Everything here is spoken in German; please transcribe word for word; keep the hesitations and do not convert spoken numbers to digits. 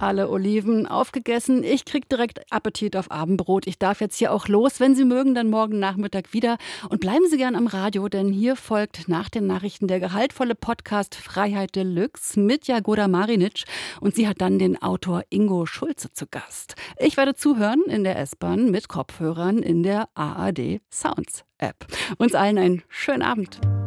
Alle Oliven aufgegessen. Ich krieg direkt Appetit auf Abendbrot. Ich darf jetzt hier auch los. Wenn Sie mögen, dann morgen Nachmittag wieder. Und bleiben Sie gern am Radio, denn hier folgt nach den Nachrichten der gehaltvolle Podcast Freiheit Deluxe mit Jagoda Marinic. Und sie hat dann den Autor Ingo Schulze zu Gast. Ich werde zuhören in der S-Bahn mit Kopfhörern in der A R D Sounds App. Uns allen einen schönen Abend.